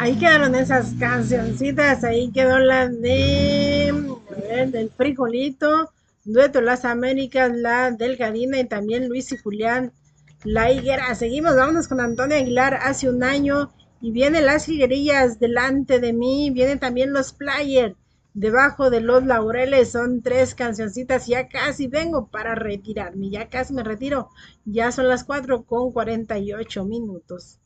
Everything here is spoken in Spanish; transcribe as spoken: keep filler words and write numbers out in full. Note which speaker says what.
Speaker 1: Ahí quedaron esas cancioncitas, ahí quedó la de, a ver, del Frijolito, Dueto Las Américas, la Delgadina y también Luis y Julián, La Higuera. Seguimos, vámonos con Antonio Aguilar, hace un año, y vienen las higuerillas delante de mí, vienen también los Players, debajo de los laureles, son tres cancioncitas, ya casi vengo para retirarme, ya casi me retiro, ya son las cuatro con cuarenta y ocho minutos.